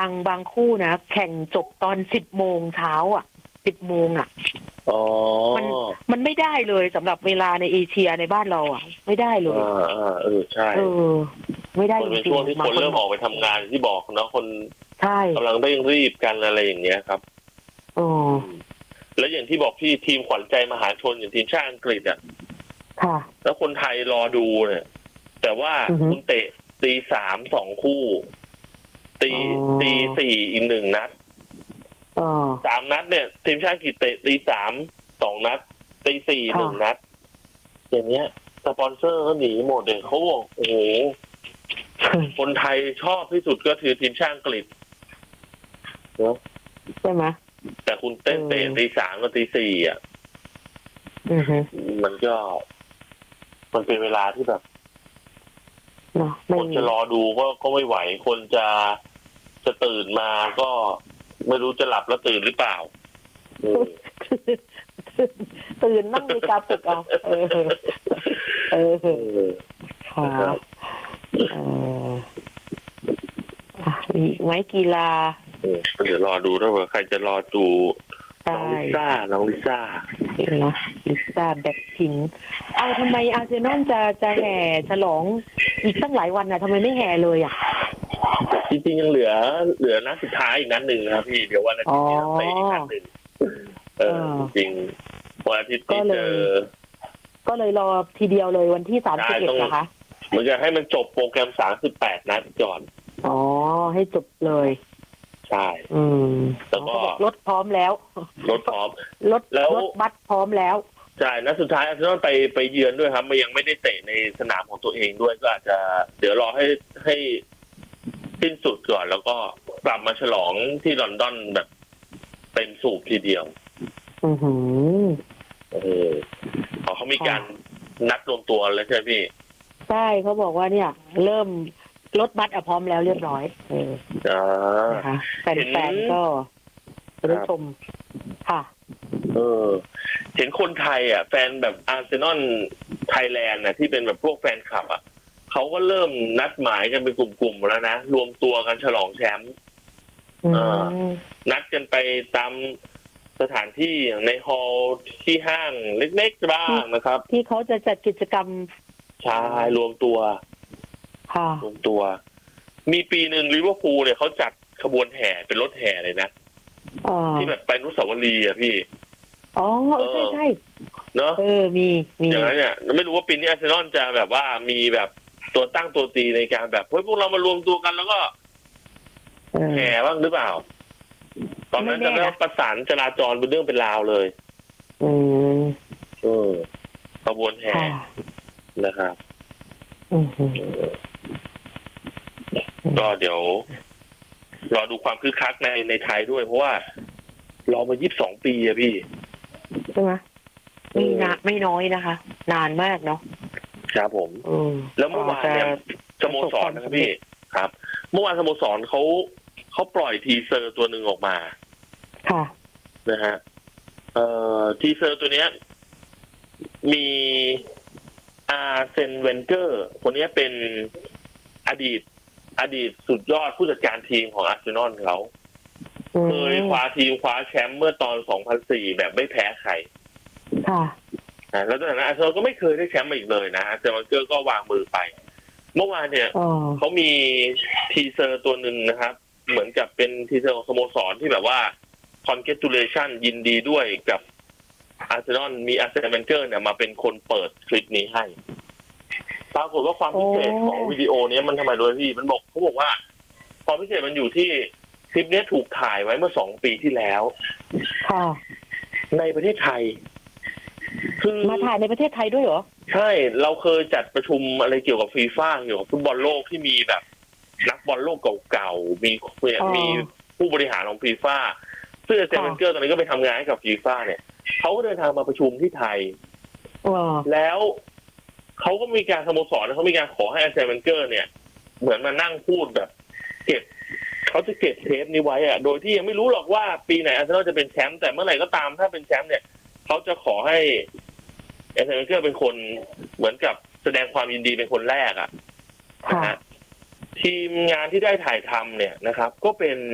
บางคู่นะแข่งจบตอน10 โมงเช้าอ่ะ10 โมงอ่ะอ๋อมันไม่ได้เลยสำหรับเวลาในเอเชียในบ้านเราอ่ะไม่ได้เลยใช่ไม่ได้จริงๆมันเป็นช่วงที่คนเริ่มออกไปทำงานที่บอกเนาะคนใช่กำลังเร่งรีบกันอะไรอย่างเงี้ยครับแล้วอย่างที่บอกพี่ทีมขวัญใจมหาชนอย่างทีมชาติอังกฤษอ่ะค่ะแล้วคนไทยรอดูเนี่ยแต่ว่าคุณเตะตี3 2 คู่ตี4อีก1 นัด3 นัดเนี่ยทีมชาติอังกฤษเตะตี3 2 นัดตี4 1 นัดอย่างเงี้ยสปอนเซอร์ก็หนีหมดเลยเขาบอกโอ้โหคนไทยชอบที่สุดก็คือทีมชาติอังกฤษเนาะใช่ไหมแต่คุณเตะตี3กับตี4อ่ะมันเป็นเวลาที่แบบคนจะรอดูก็ไม่ไหวคนจะตื่นมาก็ไม่รู้จะหลับแล้วตื่นหรือเปล่าตื่นนั่งในกาปลุกเอาค่ะมีไว้กีฬาเดี๋ยวรอดูนะว่าใครจะรอดูน้องลิซ่าลิซ่าแบ็คพิงค์เอาทำไมอาร์เซนอลจะแห่ฉลองอีกตั้งหลายวันน่ะทำไมไม่แห่เลยอ่ะจริงๆยังเหลือนัดสุดท้ายอีกนัดหนึ่งนะครับพี่เดี๋ยววันอาทิตย์นี้ไปอีกนัดหนึ่งจริงวันอาทิตย์ก็เลยรอทีเดียวเลยวันที่31นะคะเหมือนจะให้มันจบโปรแกรม38 นัดก่อนให้จบเลยใช่แล้วก็รถพร้อมแล้วรถบัสพร้อมแล้วใช่นัดสุดท้ายอาร์เซนอลไปเยือนด้วยครับมันยังไม่ได้เตะในสนามของตัวเองด้วยก็อาจจะเดี๋ยวรอให้สิ้นสุดก่อนแล้วก็กลับมาฉลองที่ลอนดอนแบบเต็มสูบทีเดียวเขามีการนัดรวมตัวแล้วใช่ไหมพี่ใช่เขาบอกว่าเนี่ยเริ่มรถบัสพร้อมแล้วเรียบร้อยนะคะแฟนๆก็ได้ชมค่ะเห็นคนไทยอ่ะแฟนแบบอาร์เซนอลไทยแลนด์นะที่เป็นแบบพวกแฟนคลับอ่ะเขาก็เริ่มนัดหมายกันเป็นกลุ่มๆแล้วนะรวมตัวกันฉลองแชมป์นัดกันไปตามสถานที่อย่างในฮอลล์ที่ห้างเล็กๆบ้างนะครับที่เขาจะจัดกิจกรรมใช่รวมตัวมีปีหนึ่งลิเวอร์พูลเนี่ยเขาจัดขบวนแห่เป็นรถแห่เลยนะที่แบบไปอนุสาวรีย์อ่ะพี่ใช่เนอะมีอย่างนั้นเนี่ยไม่รู้ว่าปีนี้อาร์เซนอลจะแบบว่ามีแบบตัวตั้งตัวตีในการแบบพวกเรามารวมตัวกันแล้วก็แห่บ้างหรือเปล่าตอนนั้นจะไม่ต้องประสานจราจรเป็นเรื่องเป็นราวเลยขบวนแห่นะครับก็เดี๋ยวรอดูความคึกคักในไทยด้วยเพราะว่ารอมา22 ปีอะพี่ใช่ไหมไม่น้อยนะคะนานมากเนาะครับผมแล้วเมื่อวานเนี่ยสโมสรนะครับพี่ครับเมื่อวานสโมสรเขาปล่อยทีเซอร์ตัวหนึ่งออกมาค่ะนะฮะทีเซอร์ตัวเนี้ยมีอาร์เซนเวนเกอร์คนนี้เป็นอดีตสุดยอดผู้จัดการทีมของอาร์เซนอลเขาเคยคว้าแชมป์เมื่อตอน 2004 แบบไม่แพ้ใครค่ะแล้วตอนนั้นอาร์เซนอลก็ไม่เคยได้แชมป์มาอีกเลยนะแต่วันเกอร์ก็วางมือไปเมื่อวานเนี่ยเขามีทีเซอร์ตัวหนึ่งนะครับเหมือนกับเป็นทีเซอร์ของสโมสรที่แบบว่า congratulation ยินดีด้วยกับอาร์เซนอลมีอาร์เซนเวนเกอร์เนี่ยมาเป็นคนเปิดคลิปนี้ให้ปรากฏว่าความพิเศษของวิดีโอนี้มันทำไมด้วยพี่มันเขาบอกว่าความพิเศษมันอยู่ที่คลิปนี้ถูกถ่ายไว้เมื่อ2 ปีที่แล้วในประเทศไทยคือมาถ่ายในประเทศไทยด้วยเหรอใช่เราเคยจัดประชุมอะไรเกี่ยวกับฟีฟ่าเกี่ยวกับฟุตบอลโลกที่มีแบบนักบอลโลกเก่าๆมีผู้บริหารของฟีฟ่าซึ่งอาร์เซนเวนเกอร์ตอนนี้ก็ไปทำงานให้กับฟีฟ่าเนี่ยเขาก็เดินทางมาประชุมที่ไทยแล้วเขาก็มีการสโมสรเขามีการขอให้อาร์เซนเวนเกอร์เนี่ยเหมือนมานั่งพูดแบบเขาจะเก็บเทปนี้ไว้อะโดยที่ยังไม่รู้หรอกว่าปีไหนอาร์เซนอลจะเป็นแชมป์แต่เมื่อไหร่ก็ตามถ้าเป็นแชมป์เนี่ยเขาจะขอให้อาร์เซนเวนเกอร์เป็นคนเหมือนกับแสดงความยินดีเป็นคนแรกอะนะฮะทีมงานที่ได้ถ่ายทำเนี่ยนะครับก็เป็น